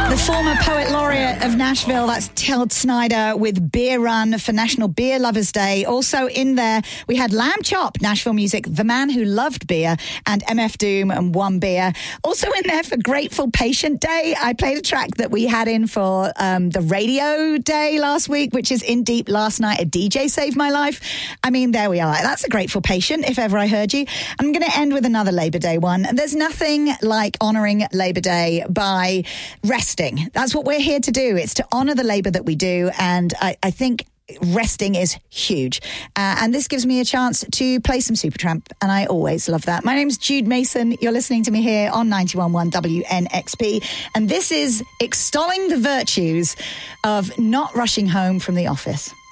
The former poet laureate of Nashville, that's Todd Snyder with Beer Run for National Beer Lovers Day. Also in there, we had Lamb Chop, Nashville Music, The Man Who Loved Beer, and MF Doom and One Beer. Also in there for Grateful Patient Day, I played a track that we had in for the radio day last week, which is In Deep Last Night, a DJ Saved My Life. I mean, there we are. That's a Grateful Patient, if ever I heard you. I'm going to end with another Labor Day one. There's nothing like honouring Labor Day by resting. That's what we're here to do. It's to honour the labour that we do, and I think resting is huge. And this gives me a chance to play some Supertramp, and I always love that. My name's Jude Mason. You're listening to me here on 91.1 WNXP, and this is extolling the virtues of not rushing home from the office.